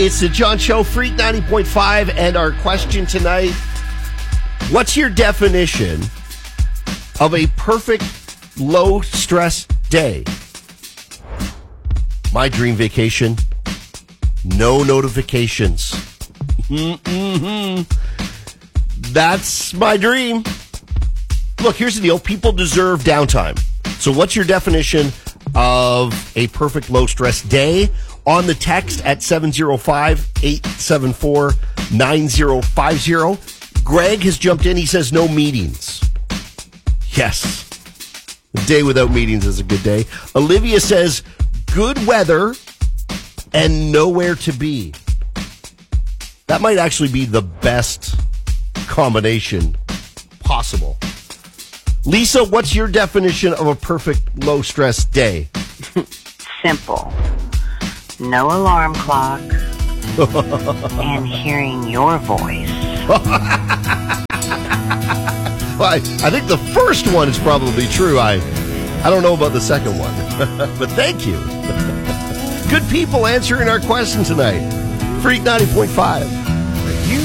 It's the John Show, Freak 90.5, and our question tonight, what's your definition of a perfect low-stress day? My dream vacation, no notifications. That's my dream. Look, here's the deal. People deserve downtime. So what's your definition of a perfect low-stress day? On the text at 705-874-9050. Greg has jumped in. He says no meetings. Yes. A day without meetings is a good day. Olivia says good weather and nowhere to be. That might actually be the best combination possible. Lisa, what's your definition of a perfect low-stress day? Simple. No alarm clock and hearing your voice. Well, I think the first one is probably true. I don't know about the second one, but thank you. Good people answering our question tonight. Freak 90.5.